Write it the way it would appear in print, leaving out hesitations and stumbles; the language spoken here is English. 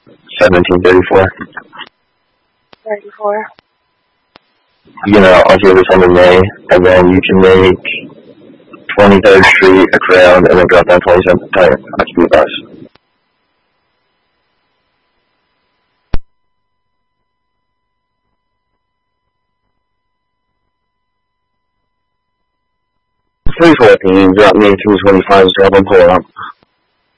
1734. 34. I'll give this on the May, and then you can make 23rd Street a Crown, and then drop down 27th Tire. That's the bus. Please 14, drop me 225, so I'm pulling up.